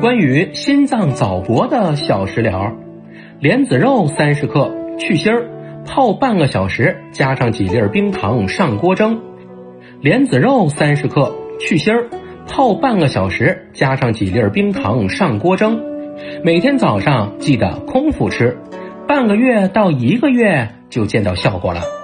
关于心脏早搏的小食疗：莲子肉30克，去芯儿，泡半个小时，加上几粒冰糖上锅蒸。莲子肉30克，去芯儿，泡半个小时，加上几粒冰糖上锅蒸。每天早上记得空腹吃，半个月到1个月就见到效果了。